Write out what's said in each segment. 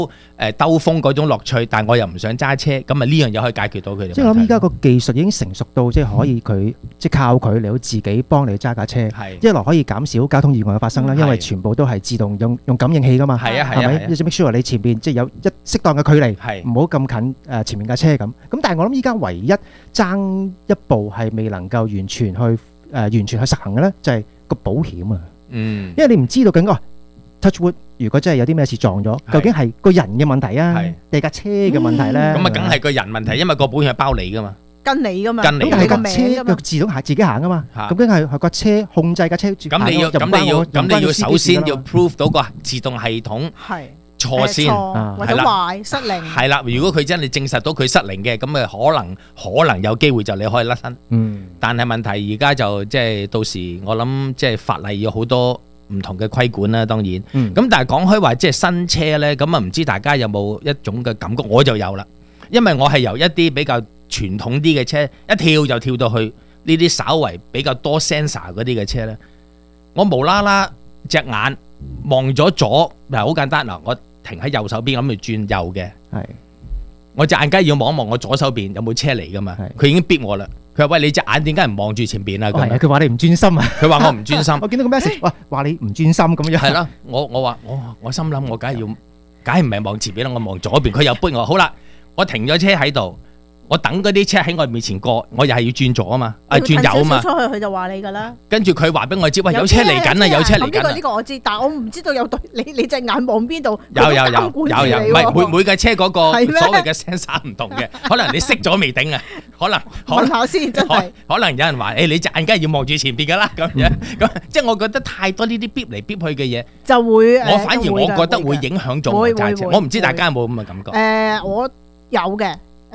兜風嗰種樂趣，但我又唔想揸車，咁啊呢樣嘢可以解決到佢哋。 即係我諗依家個技術已經成熟到，即係可以佢即係靠佢嚟到自己幫你揸架車，一來可以減少交通意外嘅發生啦，因為全部都係自動用感應器噶嘛，係咪？即係 make sure 你前邊即係有一適當嘅距離，唔好咁近前面架車咁。咁但係我諗依家唯一爭一步係未能夠完全去實行嘅咧，就係個保險啊。因為你唔知道究竟touch wood，如果真係有啲咩事撞咗，究竟係個人嘅問題啊，定係架車嘅問題咧？ 咁啊，梗係個人問題，因為個保險係包你噶嘛， 跟你噶嘛， 咁但係架車佢自動自己行噶嘛，咁梗係架車控制架車。 咁你要首先要 prove 到個自動系統係錯先， 或者壞失靈。 係啦，如果佢真係證實到佢失靈嘅，咁啊可能有機會就你可以甩身。但係問題而家就即係到時我諗即係法例要好多唔同嘅規管啦，當然。咁但係講開話即係新車呢，咁啊唔知大家有冇一種嘅感覺？我就有啦，因為我係由一啲比較傳統啲嘅車，一跳就跳到去呢啲稍為比較多 sensor 嗰啲嘅車呢。我無啦啦隻眼望咗左，嗱好簡單嗱，我停喺右手邊諗住轉右嘅，我隻眼梗係要望一望我左手邊有冇車嚟噶嘛，佢已經逼我啦。佢話：喂，你隻眼點解唔望住前邊啊？ 佢話你唔專心啊！ 佢話我唔專心。 我見到個 message，話你唔專心咁樣。 係咯，我心諗我梗係唔係望前邊啦，我望左邊。佢又逼我，好啦，我停咗車喺度，我等嗰啲車喺我面前過，我又係要轉左啊嘛，轉右啊嘛。 出去佢就話你㗎啦。 跟住佢話俾我知，喂，有車嚟緊啊，有車嚟緊啊。 呢個我知，但係我唔知道有對你隻眼望邊度。 有，唔係每架車嗰個所謂嘅 sensor 唔同嘅，可能你熄咗未定啊。可能問下先，真係可能有人話：你隻眼梗係要望住前邊㗎啦，咁樣咁，即係我覺得太多呢啲逼嚟逼去嘅嘢， 就會我反而我覺得會影響咗我揸車。我唔知大家有冇咁嘅感覺？ 我有嘅，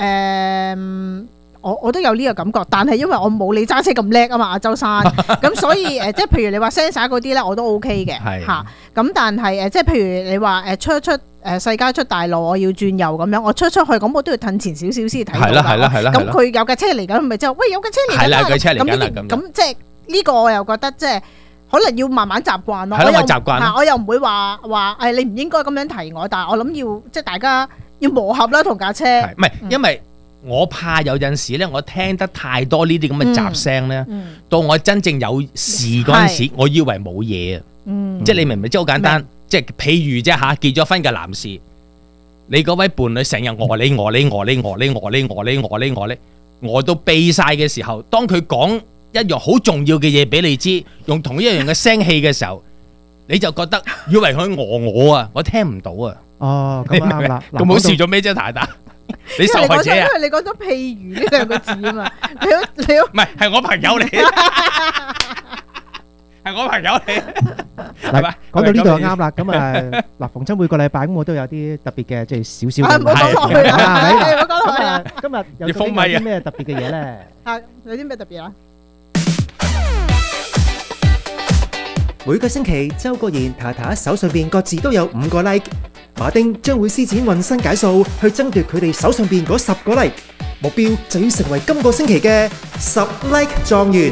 我都有呢個感覺，但係因為我冇你揸車咁叻啊嘛，阿周生，咁所以即係譬如你話 sensor 嗰啲咧，我都 OK 嘅嚇。咁但係即係譬如你話出世界出大路，我要轉右咁樣，我出去咁我都要褪前少少先睇到。係啦。咁佢有架車嚟緊，咪之後喂有架車嚟緊啦。係啦，佢車嚟緊啦。咁即係呢個我又覺得即係可能要慢慢習慣咯。係咯，我習慣。我又唔會話你唔應該咁樣提我，但係我諗要即係大家要磨合啦，同架車。 唔係因為我怕有陣時咧，我聽得太多呢啲咁嘅雜聲咧，到我真正有事嗰陣時，我以為冇嘢啊。即係你明唔明？即係好簡單。即係譬如啫嚇，結咗婚嘅男士，你嗰位伴侶成日餓到痹晒嘅時候，當佢講一樣好重要嘅嘢俾你知，用同一樣嘅聲氣嘅時候，你就覺得以為佢餓我啊，我聽唔到啊。 哦，咁啱啦。 咁冇事做咩啫，太太？你受害者啊？ 因為你講咗譬如呢兩個字啊嘛，你唔係係我朋友嚟。係我朋友嚟，係咪？講到呢度就啱啦。咁嗱，逢親每個禮拜咁，我都有啲特別嘅，即係少少嘅。 唔好講落去啦，唔好講落去啦。 今日有啲咩特別嘅嘢咧？ 有啲咩特別啊？ 每個星期，周國賢太太手上邊各自都有5個 like， 馬丁將會施展渾身解數去爭奪佢哋手上邊嗰10個 like， 目標就要成為今個星期嘅10 like 狀元。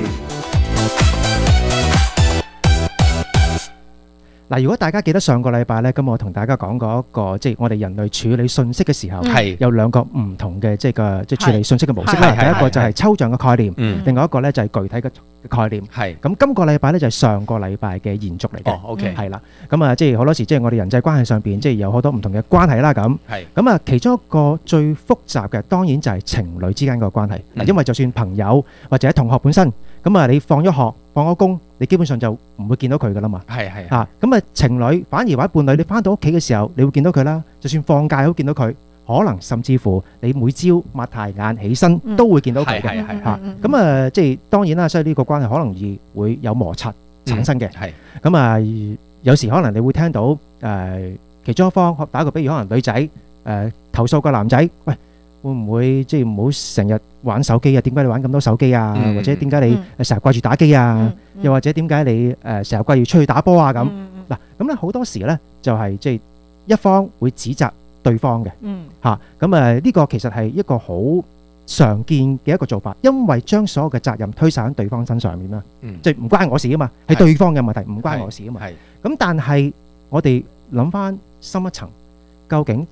嗱，如果大家記得上個禮拜咧，咁我同大家講過一個，即係我哋人類處理信息嘅時候，有2個唔同嘅即係處理信息嘅模式啦。第一個就係抽象嘅概念，另外一個咧就係具體嘅概念。咁今個禮拜咧就係上個禮拜嘅延續嚟嘅。 OK， 係啦。咁即係好多時即係我哋人際關係上邊，即係有好多唔同嘅關係啦。咁其中一個最複雜嘅，當然就係情侶之間個關係。嗱，因為就算朋友或者同學本身，咁你放咗學、放咗工，你基本上就唔會見到佢噶啦嘛。咁情侶反而或者伴侶，你翻到屋企嘅時候，你會見到佢啦。就算放假都見到佢，可能甚至乎你每朝擘大眼起身都會見到佢嘅。咁即係當然啦，所以呢個關係可能會有摩擦產生嘅。咁有時可能你會聽到其中一方打個比喻，可能女仔投訴個男仔，喂，會唔會即係唔好成日玩手機啊？點解你玩咁多手機啊？或者點解你成日掛住打機啊？又或者點解你成日掛住出去打波啊？咁嗱，咁咧好多時咧就係即係一方會指責對方嘅。咁呢個其實係一個好常見嘅一個做法，因為將所有嘅責任推晒喺對方身上面啦。即係唔關我事啊嘛，係對方嘅問題，唔關我事啊嘛。咁但係我哋諗翻深一層。 究竟